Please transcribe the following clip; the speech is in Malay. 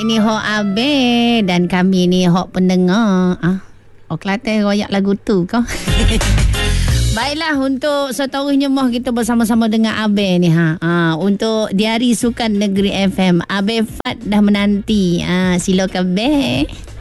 Ini Hok Abe dan kami ni Hok pendengar. Hok Kelantan royak lagu tu kau. Baiklah, untuk seterusnya moh kita bersama-sama dengan Abe ni untuk Diari Sukan Negeri FM. Abe Fat dah menanti. Silakan Abe.